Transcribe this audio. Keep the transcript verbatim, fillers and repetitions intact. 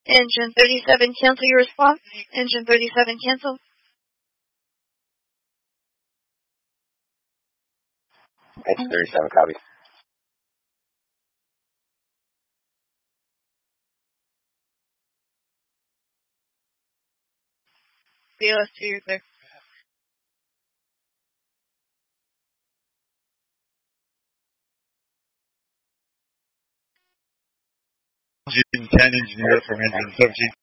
Engine thirty-seven, cancel your response. Engine thirty-seven, cancel. Engine thirty-seven, copy. B O S two, you're clear. Engine ten, engineer from engine seventeen.